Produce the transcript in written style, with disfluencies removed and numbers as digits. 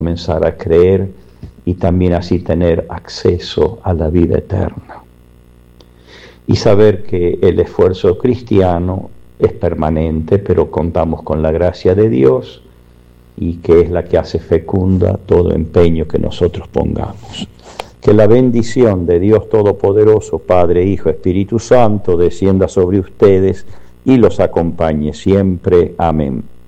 comenzar a creer y también así tener acceso a la vida eterna. Y saber que el esfuerzo cristiano es permanente, pero contamos con la gracia de Dios y que es la que hace fecunda todo empeño que nosotros pongamos. Que la bendición de Dios Todopoderoso, Padre, Hijo, Espíritu Santo, descienda sobre ustedes y los acompañe siempre. Amén.